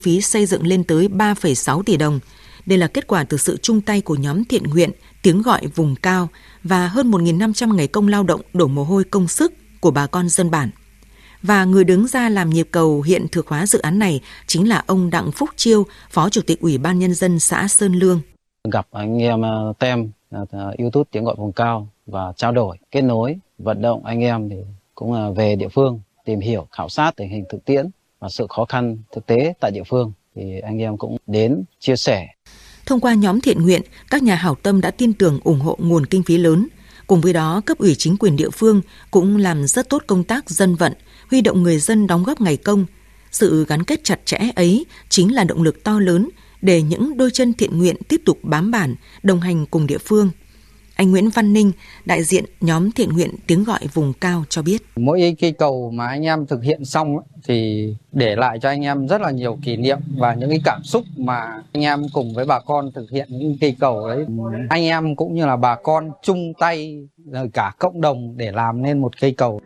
phí xây dựng lên tới 3,6 tỷ đồng. Đây là kết quả từ sự chung tay của nhóm thiện nguyện Tiếng Gọi Vùng Cao và hơn 1.500 ngày công lao động đổ mồ hôi công sức của bà con dân bản. Và người đứng ra làm nhịp cầu hiện thực hóa dự án này chính là ông Đặng Phúc Chiêu, Phó Chủ tịch Ủy ban Nhân dân xã Sơn Lương. Gặp anh em TEM, YouTube Tiếng Gọi Vùng Cao và trao đổi, kết nối, vận động anh em thì cũng về địa phương tìm hiểu, khảo sát tình hình thực tiễn và sự khó khăn thực tế tại địa phương thì anh em cũng đến chia sẻ. Thông qua nhóm thiện nguyện, các nhà hảo tâm đã tin tưởng ủng hộ nguồn kinh phí lớn. Cùng với đó, cấp ủy chính quyền địa phương cũng làm rất tốt công tác dân vận, huy động người dân đóng góp ngày công. Sự gắn kết chặt chẽ ấy chính là động lực to lớn để những đôi chân thiện nguyện tiếp tục bám bản, đồng hành cùng địa phương. Anh Nguyễn Văn Ninh, đại diện nhóm thiện nguyện Tiếng Gọi Vùng Cao cho biết. Mỗi cây cầu mà anh em thực hiện xong thì để lại cho anh em rất là nhiều kỷ niệm và những cái cảm xúc mà anh em cùng với bà con thực hiện những cây cầu đấy. Anh em cũng như là bà con chung tay rồi cả cộng đồng để làm nên một cây cầu.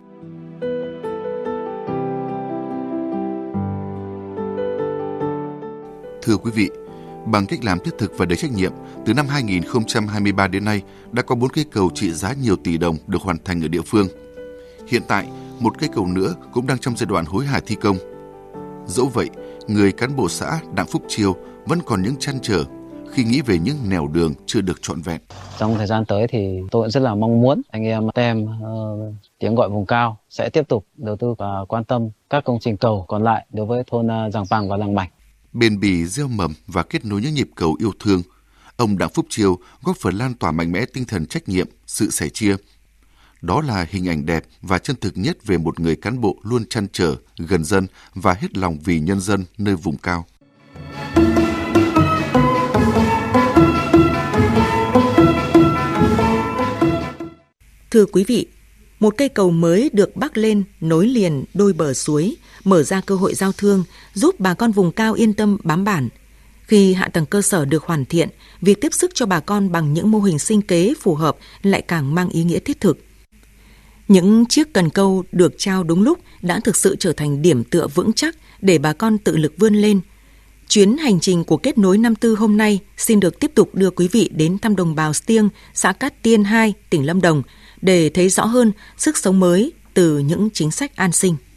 Thưa quý vị, bằng cách làm thiết thực và đầy trách nhiệm, từ năm 2023 đến nay đã có 4 cây cầu trị giá nhiều tỷ đồng được hoàn thành ở địa phương. Hiện tại, một cây cầu nữa cũng đang trong giai đoạn hối hả thi công. Dẫu vậy, người cán bộ xã Đặng Phúc Chiêu vẫn còn những trăn trở khi nghĩ về những nẻo đường chưa được trọn vẹn. Trong thời gian tới thì tôi rất là mong muốn anh em TEM Tiếng Gọi Vùng Cao sẽ tiếp tục đầu tư và quan tâm các công trình cầu còn lại đối với thôn Giàng Pàng và Làng Bảnh. Bền bỉ gieo mầm và kết nối những nhịp cầu yêu thương, ông Đặng Phúc Chiêu góp phần lan tỏa mạnh mẽ tinh thần trách nhiệm, sự sẻ chia. Đó là hình ảnh đẹp và chân thực nhất về một người cán bộ luôn trăn trở, gần dân và hết lòng vì nhân dân nơi vùng cao. Thưa quý vị, một cây cầu mới được bắc lên nối liền đôi bờ suối, mở ra cơ hội giao thương, giúp bà con vùng cao yên tâm bám bản. Khi hạ tầng cơ sở được hoàn thiện, việc tiếp sức cho bà con bằng những mô hình sinh kế phù hợp lại càng mang ý nghĩa thiết thực. Những chiếc cần câu được trao đúng lúc đã thực sự trở thành điểm tựa vững chắc để bà con tự lực vươn lên. Chuyến hành trình của Kết nối 54 hôm nay xin được tiếp tục đưa quý vị đến thăm đồng bào Stiêng, xã Cát Tiên 2, tỉnh Lâm Đồng để thấy rõ hơn sức sống mới từ những chính sách an sinh.